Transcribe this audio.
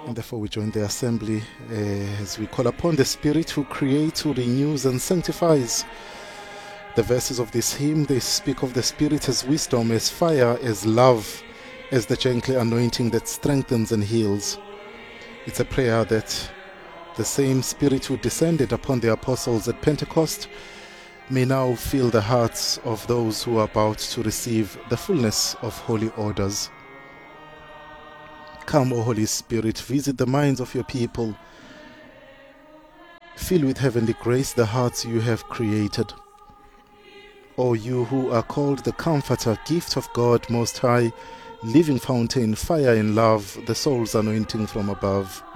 And therefore we join the assembly as we call upon the Spirit who creates, who renews and sanctifies. The verses of this hymn, they speak of the Spirit as wisdom, as fire, as love, as the gentle anointing that strengthens and heals. It's a prayer that the same Spirit who descended upon the apostles at Pentecost may now fill the hearts of those who are about to receive the fullness of holy orders. Come, O Holy Spirit, visit the minds of your people. Fill with heavenly grace the hearts you have created. O you who are called the Comforter, gift of God Most High, living fountain, fire and love, the soul's anointing from above.